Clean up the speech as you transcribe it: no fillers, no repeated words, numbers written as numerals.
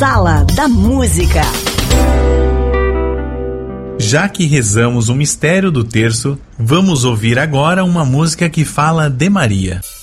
Sala da Música. Já que rezamos o mistério do terço, vamos ouvir agora uma música que fala de Maria.